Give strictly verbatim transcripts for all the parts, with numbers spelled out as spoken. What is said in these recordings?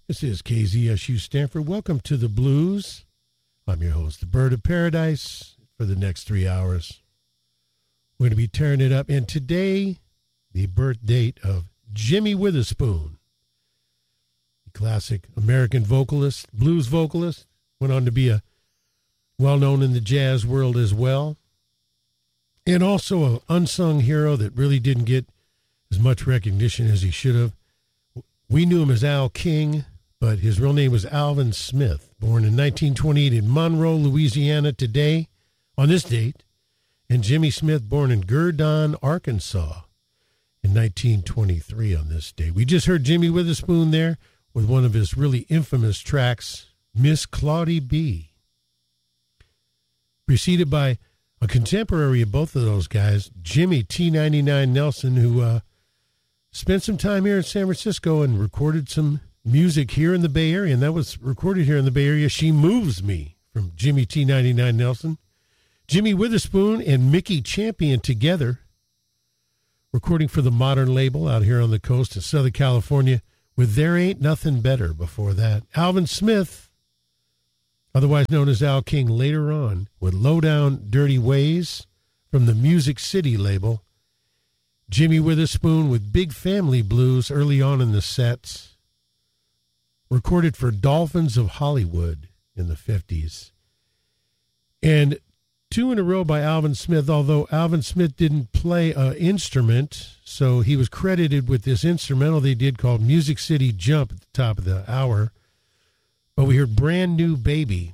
This is K Z S U Stanford. Welcome to the Blues. I'm your host, the Bird of Paradise, for the next three hours. We're going to be tearing it up. And today, the birth date of Jimmy Witherspoon, the classic American vocalist, blues vocalist, went on to be a well-known in the jazz world as well. And also an unsung hero that really didn't get as much recognition as he should have. We knew him as Al King, but his real name was Alvin Smith, born in nineteen twenty-eight in Monroe, Louisiana today, on this date, and Jimmy Smith, born in Gurdon, Arkansas, in nineteen twenty-three on this day. We just heard Jimmy Witherspoon there with one of his really infamous tracks, Miss Claudie B., preceded by a contemporary of both of those guys, Jimmy T ninety-nine Nelson, who uh, spent some time here in San Francisco and recorded some music here in the Bay Area, and that was recorded here in the Bay Area. She Moves Me from Jimmy T ninety-nine Nelson. Jimmy Witherspoon and Mickey Champion together, recording for the Modern label out here on the coast of Southern California with There Ain't Nothing Better before that. Alvin Smith, otherwise known as Al King, later on with Low Down Dirty Ways from the Music City label. Jimmy Witherspoon with Big Family Blues early on in the sets, recorded for Dolphins of Hollywood in the fifties. And two in a row by Alvin Smith, although Alvin Smith didn't play an instrument, so he was credited with this instrumental they did called Music City Jump at the top of the hour. But we heard Brand New Baby.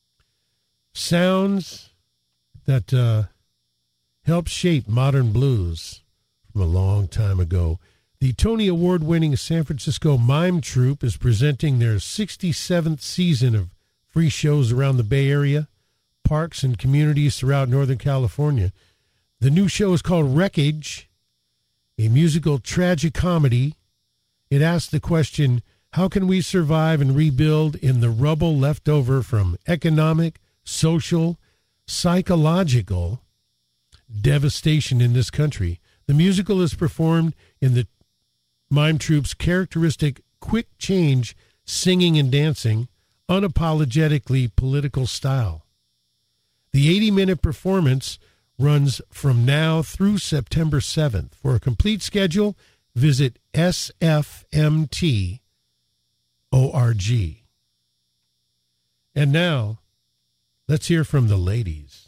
Sounds that uh, helped shape modern blues from a long time ago. The Tony Award-winning San Francisco Mime Troupe is presenting their sixty-seventh season of free shows around the Bay Area, parks, and communities throughout Northern California. The new show is called Wreckage, a musical tragicomedy. It asks the question, how can we survive and rebuild in the rubble left over from economic, social, psychological devastation in this country? The musical is performed in the Mime Troupe's characteristic quick change, singing and dancing, unapologetically political style. The eighty-minute performance runs from now through September seventh. For a complete schedule, visit S F M T dot org. And now, let's hear from the ladies.